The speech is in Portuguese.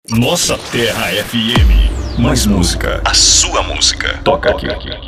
Nossa Terra FM. Mais música. A sua música. Toca aqui.